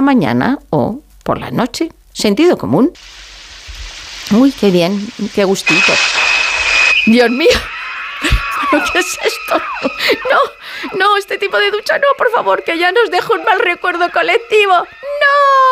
mañana o por la noche. Sentido común. Uy, qué bien, qué gustito. Dios mío, ¿pero qué es esto? No, este tipo de ducha no, por favor, que ya nos deja un mal recuerdo colectivo. ¡No!